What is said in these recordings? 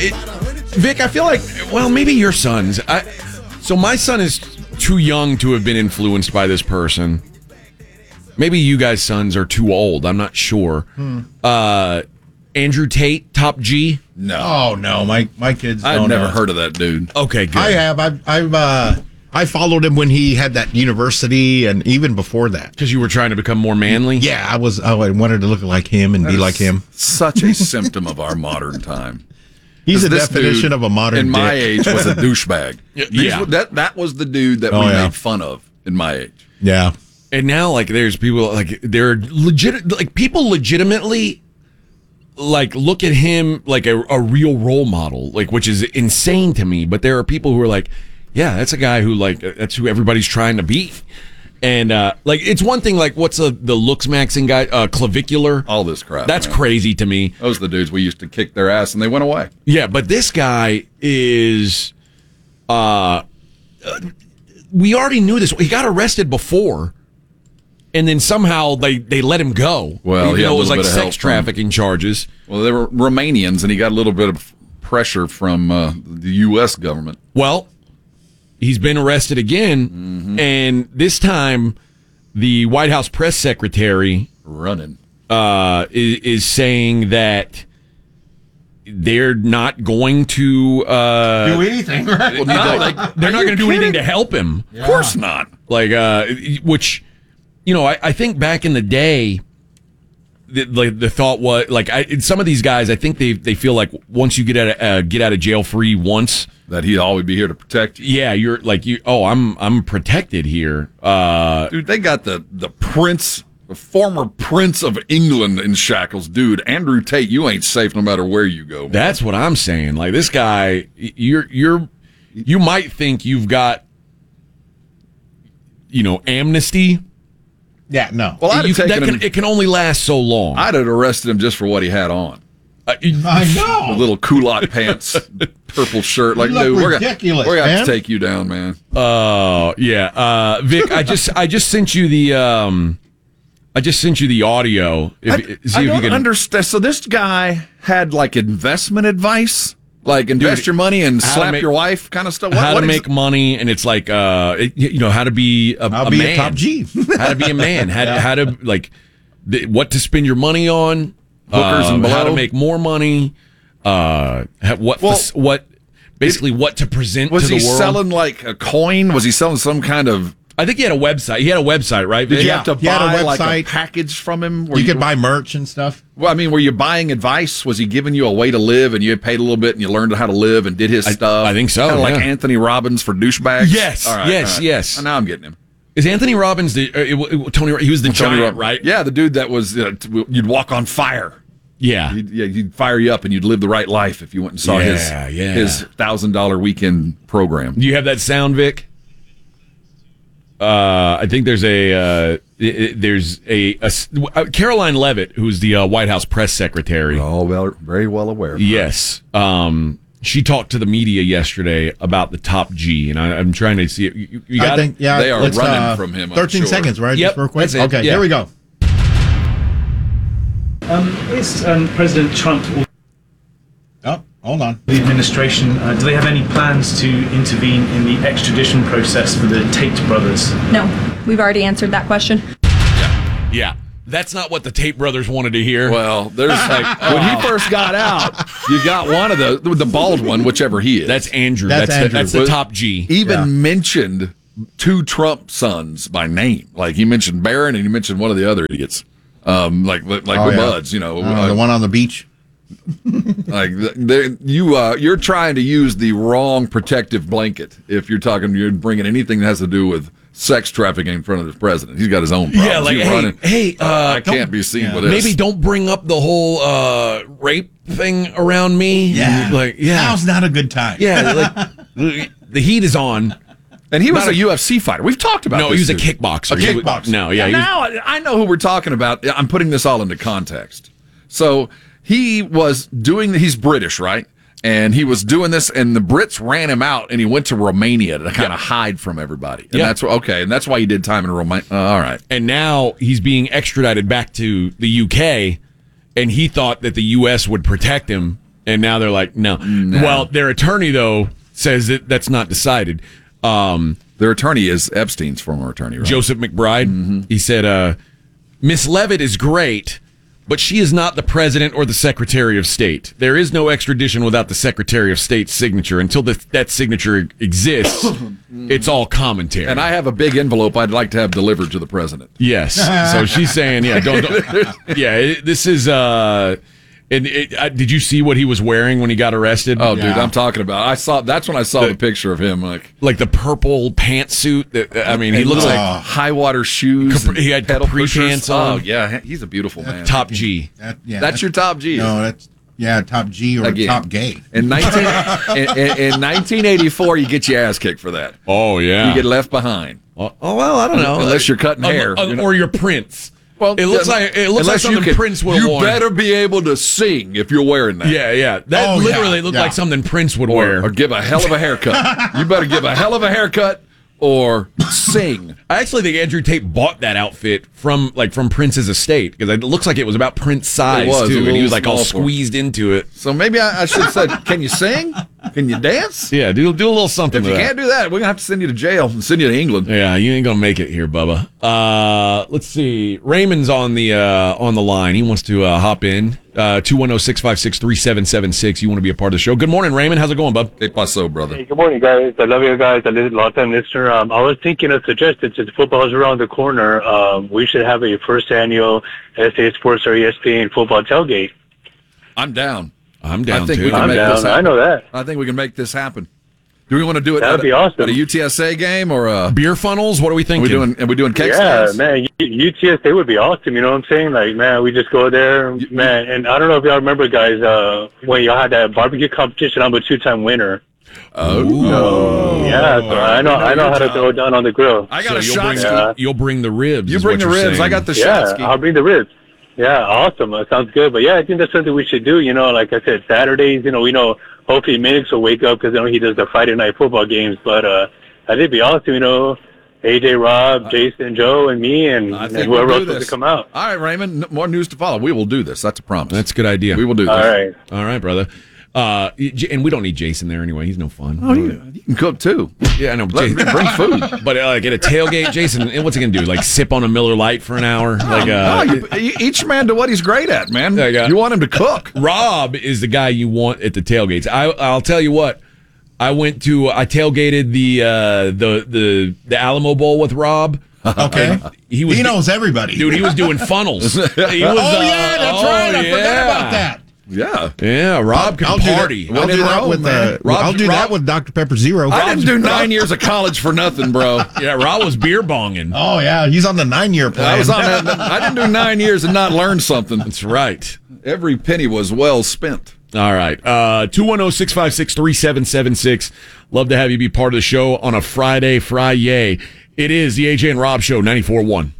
Vic, I feel like, well, maybe your sons. So my son is too young to have been influenced by this person. Maybe you guys' sons are too old. I'm not sure. Andrew Tate, Top G? No. Oh, no. My kids don't I've never know. heard of that dude. Okay, good. I have. I followed him when he had that university and even before that. Because you were trying to become more manly? Yeah, I wanted to look like him and be like him. Such a symptom of our modern time. He's a This definition dude, of a modern in my dick. age, was a douchebag. Yeah. That was the dude that we made fun of in my age. Yeah. And now, like, there's people, like, they're legit, like, people legitimately, like, look at him like a real role model, like, which is insane to me. But there are people who are like, yeah, that's a guy who, like, that's who everybody's trying to be. And, like, it's one thing, like, what's the looks maxing guy, Clavicular? All this crap. That's man. crazy to me. Those are the dudes we used to kick their ass and they went away. Yeah, but this guy is, we already knew this. He got arrested before. And then somehow they let him go. Well, even he had though a it was little like bit of help sex trafficking charges. Well, they were Romanians, and he got a little bit of pressure from the U.S. government. Well, he's been arrested again, and this time the White House press secretary Running. is saying that they're not going to Do anything, right? they're not going to do anything to help him. Of course not. Like, which, you know, I think back in the day, the thought was like, some of these guys, I think they feel like once you get out of jail free once, That he'd always be here to protect you. yeah, you're like I'm protected here. Dude, they got the prince, the former prince of England in shackles. Dude, Andrew Tate, you ain't safe no matter where you go. Man. That's what I'm saying. Like, this guy, you might think you've got, you know, amnesty. Yeah, no. Well, I'd have taken him. It can only last so long. I'd have arrested him just for what he had on. I The know. little culotte pants, purple shirt. Like, You look dude, we're ridiculous, gonna have man. to take you down, man. Oh, yeah. Vic, I just sent you the audio. I don't understand. So this guy had like investment advice, like invest your money and how to slap make- your wife, kind of stuff. how What to is make money, and it's like you know, how to be a I'll be man. a top G. How to be a man. How to like what to spend your money on. Hookers and how to blow. make more money. What basically what to present Was to he the world. selling like a coin? Was he selling some kind of? I think he had a website. He had a website, right? Did you Yeah, have to he had a buy like a website. package from him? Where You could buy merch and stuff. Well, I mean, were you buying advice? Was he giving you a way to live, and you paid a little bit, and you learned how to live, and did his stuff? I think so, Kind of like yeah. Anthony Robbins for douchebags. Yes, yes. Now I'm getting him. Is Anthony Robbins Tony? He was the giant, Robbins. right? Yeah, the dude that was you'd walk on fire. Yeah. He'd fire you up, and you'd live the right life if you went and saw his $1,000 weekend program. Do you have that sound, Vic? I think there's a Caroline Leavitt, who's the White House press secretary. Oh, very well aware. Yes. She talked to the media yesterday about the Top G, and I'm trying to see it. You got it? They are let's, running from him, I'm 13 sure. seconds, right? Yep, Just real quick. that's it, Okay, yeah. here we go. Is President Trump or Oh, hold on. the administration, do they have any plans to intervene in the extradition process for the Tate brothers? No, we've already answered that question. Yeah. That's not what the Tate brothers wanted to hear. Well, there's like when he first got out, you got one of the bald one, whichever he is. That's Andrew. That's Andrew. That's the Top G. Even mentioned two Trump sons by name. Like he mentioned Barron and he mentioned one of the other idiots. Like the buds, you know. The one on the beach. Like you're trying to use the wrong protective blanket if you're bringing anything that has to do with sex trafficking in front of the president. He's got his own problems. Yeah, like, He's hey, running. hey, I don't- can't be seen with this. Maybe don't bring up the whole rape thing around me. Like, yeah. Now's not a good time. Yeah, like the heat is on. And he was Not a UFC fighter. We've talked about No, this. he was a dude. kickboxer. A kickboxer. No, yeah. he was- Now I know who we're talking about. I'm putting this all into context. So he's British, right? And he was doing this, and the Brits ran him out, and he went to Romania to kind of hide from everybody. And that's why he did time in Romania. All right. And now he's being extradited back to the UK, and he thought that the US would protect him. And now they're like, no. Well, their attorney, though, says that that's not decided. Their attorney is Epstein's former attorney, right? Joseph McBride. He said, Miss Levitt is great, but she is not the president or the secretary of state. There is no extradition without the secretary of state's signature. Until that signature exists, it's all commentary. And I have a big envelope I'd like to have delivered to the president. Yes. So she's saying, yeah, don't this is, did you see what he was wearing when he got arrested? Oh, dude, I'm talking about. That's when I saw the picture of him, like the purple pantsuit. He looks like high water shoes. He had pedal capri pushers. pants on. Oh, yeah, he's a beautiful man. Top G. That's your top G. No, that's top G or Again. top gay. In 1984, you get your ass kicked for that. Oh yeah, you get left behind. Oh well, I don't know. Unless you're cutting hair, or your Prince. Well, it looks like something Prince would have worn. You better be able to sing if you're wearing that. Yeah. That literally looked like something Prince would wear. Or give a hell of a haircut. You better give a hell of a haircut or sing. I actually think Andrew Tate bought that outfit from Prince's estate because it looks like it was about Prince size too, and he was like all squeezed into it. So maybe I should have said, "Can you sing? Can you dance?" Yeah, do a little something. If you can't do that, we're gonna have to send you to jail and send you to England. Yeah, you ain't gonna make it here, Bubba. Let's see. Raymond's on the line. He wants to hop in. 210-656-3776. You want to be a part of the show? Good morning, Raymond. How's it going, bub? Hey, paso, brother. Hey, good morning, guys. I love you guys. I'm a long-time listener. I was thinking of suggesting, since football is around the corner, we should have a first annual SA Sports or ESPN football tailgate. I'm down. I'm down, I think too. we can make this happen. I know that. I think we can make this happen. Do we want to do it That'd be awesome. at a UTSA game or a beer funnels? What are we thinking? Are we doing cake Yeah, stands? man, UTSA would be awesome. You know what I'm saying? Like, man, we just go there, man. And I don't know if y'all remember, guys, when y'all had that barbecue competition. I'm a 2-time winner. Oh, yeah. So I know how to throw it down on the grill. I got a shot. You'll bring the ribs. You bring the ribs. I got the shot. Yeah, I'll bring the ribs. Yeah, awesome. That sounds good. But yeah, I think that's something we should do. You know, like I said, Saturdays. You know, we know hopefully Minix will wake up because he does the Friday night football games. But I think it'd be awesome. You know, AJ, Rob, Jason, Joe, and me, and whoever else wants to come out. All right, Raymond. More news to follow. We will do this. That's a promise. That's a good idea. We will do this. All right, brother. And we don't need Jason there anyway. He's no fun. Oh, you can cook too. Yeah, I know. Bring food. But at a tailgate, Jason, what's he gonna do? Like sip on a Miller Lite for an hour? Each man to what he's great at, man. You want him to cook. Rob is the guy you want at the tailgates. I'll tell you what. I tailgated the Alamo Bowl with Rob. Okay. He knows everybody. Dude, he was doing funnels. That's right. I forgot about that. Yeah, Rob can party. I'll do that with Dr. Pepper Zero. I didn't do 9 years of college for nothing, bro. Yeah, Rob was beer bonging. Oh yeah, he's on the 9-year plan. I didn't do 9 years and not learn something. That's right. Every penny was well spent. All right. 210-656-3776. Love to have you be part of the show on a Friday. It is the AJ and Rob Show, 94.1.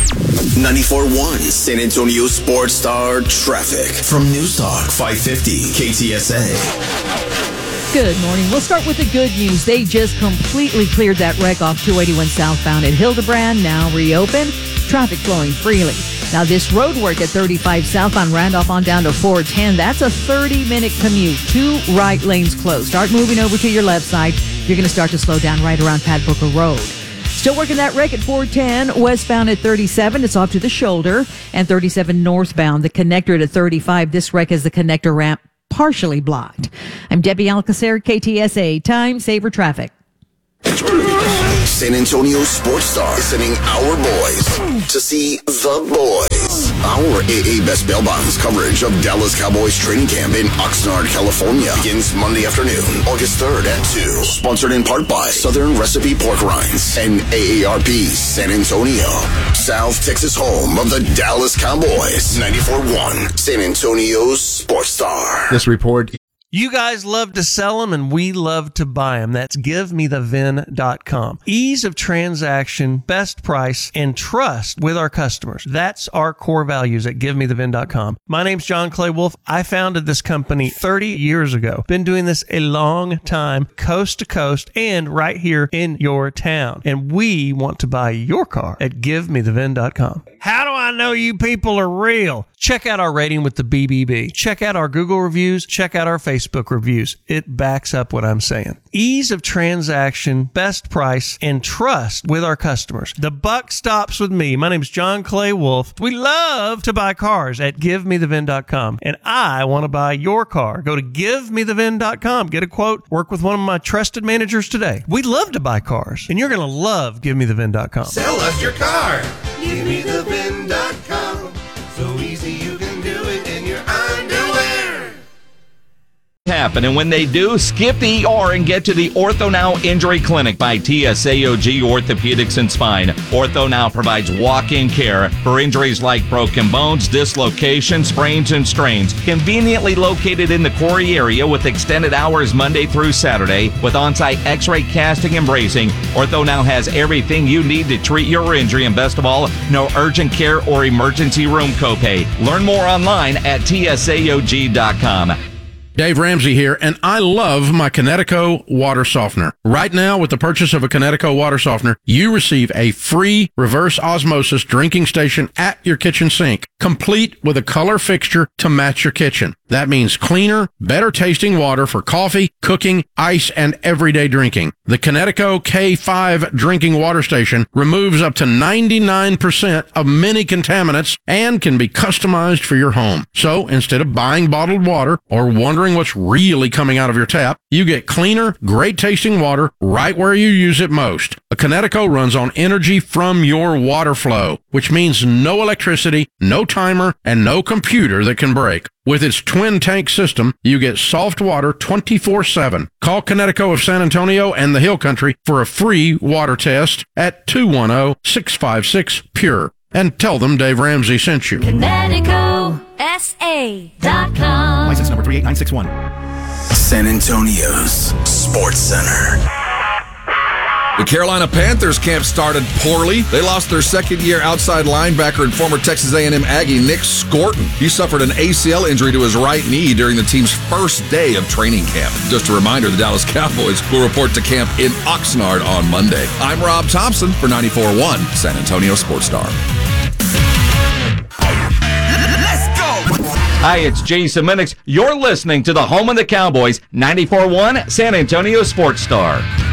94.1 San Antonio Sports Star traffic from News Talk 550 KTSA. Good morning. We'll start with the good news. They just completely cleared that wreck off 281 southbound at Hildebrand, now reopened. Traffic flowing freely. Now, this road work at 35 southbound Randolph on down to 410, that's a 30-minute commute. 2 right lanes closed. Start moving over to your left side. You're going to start to slow down right around Pat Booker Road. Still working that wreck at 410, westbound at 37. It's off to the shoulder. And 37 northbound, the connector to 35. This wreck has the connector ramp partially blocked. I'm Debbie Alcacer, KTSA. Time Saver Traffic. San Antonio Sports Star is sending our boys to see the boys. Our AA Best Bail Bonds coverage of Dallas Cowboys training camp in Oxnard, California begins Monday afternoon, August 3rd at 2. Sponsored in part by Southern Recipe Pork Rinds and AARP San Antonio. South Texas home of the Dallas Cowboys. 94.1 San Antonio Sports Star. This report You guys love to sell them and we love to buy them. That's GiveMeTheVIN.com. Ease of transaction, best price, and trust with our customers. That's our core values at GiveMeTheVIN.com. My name's John Clay Wolf. I founded this company 30 years ago. Been doing this a long time, coast to coast, and right here in your town. And we want to buy your car at GiveMeTheVIN.com. How do I know you people are real? Check out our rating with the BBB. Check out our Google reviews. Check out our Facebook reviews. It backs up what I'm saying. Ease of transaction, best price, and trust with our customers. The buck stops with me. My name is John Clay Wolf. We love to buy cars at GiveMeTheVIN.com. And I want to buy your car. Go to GiveMeTheVIN.com. Get a quote. Work with one of my trusted managers today. We love to buy cars. And you're going to love GiveMeTheVIN.com. Sell us your car. GiveMeTheVIN.com. So easy you can do it in your underwear. Happen, and when they do, skip the ER and get to the OrthoNow Injury Clinic by TSAOG Orthopedics and Spine. OrthoNow provides walk-in care for injuries like broken bones, dislocations, sprains, and strains. Conveniently located in the Quarry area with extended hours Monday through Saturday with on-site x-ray casting and bracing, OrthoNow has everything you need to treat your injury, and best of all, no urgent care or emergency room copay. Learn more online at TSAOG.com. Dave Ramsey here, and I love my Kinetico water softener. Right now, with the purchase of a Kinetico water softener, you receive a free reverse osmosis drinking station at your kitchen sink, complete with a color fixture to match your kitchen. That means cleaner, better tasting water for coffee, cooking, ice, and everyday drinking. The Kinetico K5 drinking water station removes up to 99% of many contaminants and can be customized for your home. So instead of buying bottled water or wondering what's really coming out of your tap, you get cleaner, great tasting water right where you use it most. A Kinetico runs on energy from your water flow, which means no electricity, no timer, and no computer that can break. With its twin tank system, you get soft water 24/7. Call Kinetico of San Antonio and the Hill Country for a free water test at 210-656-PURE. And tell them Dave Ramsey sent you. KineticoSA.com. License number 38961. San Antonio's Sports Center. The Carolina Panthers camp started poorly. They lost their second-year outside linebacker and former Texas A&M Aggie Nick Scorton. He suffered an ACL injury to his right knee during the team's first day of training camp. Just a reminder, the Dallas Cowboys will report to camp in Oxnard on Monday. I'm Rob Thompson for 94.1 San Antonio Sports Star. Let's go! Hi, it's Jason Minix. You're listening to the home of the Cowboys, 94.1 San Antonio Sports Star.